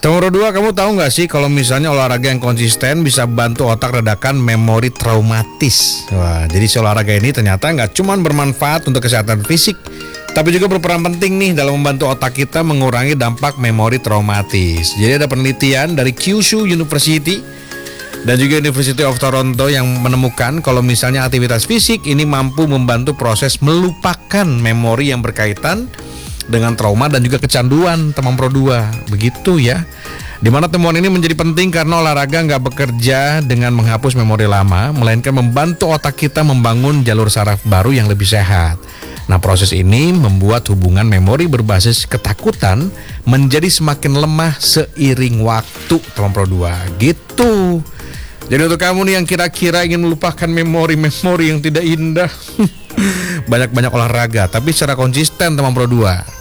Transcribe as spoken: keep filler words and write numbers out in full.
Teman Pro dua, kamu tahu nggak sih kalau misalnya olahraga yang konsisten bisa bantu otak redakan memori traumatis. Wah, jadi si olahraga ini ternyata nggak cuma bermanfaat untuk kesehatan fisik, tapi juga berperan penting nih dalam membantu otak kita mengurangi dampak memori traumatis. Jadi ada penelitian dari Kyushu University dan juga University of Toronto yang menemukan kalau misalnya aktivitas fisik ini mampu membantu proses melupakan memori yang berkaitan dengan trauma dan juga kecanduan, teman Pro dua. Begitu ya. Dimana temuan ini menjadi penting karena olahraga nggak bekerja dengan menghapus memori lama, melainkan membantu otak kita membangun jalur saraf baru yang lebih sehat. Nah, proses ini membuat hubungan memori berbasis ketakutan menjadi semakin lemah seiring waktu, teman Pro dua. Gitu. Jadi untuk kamu nih yang kira-kira ingin melupakan memori-memori yang tidak indah, banyak-banyak olahraga tapi secara konsisten, teman Pro dua.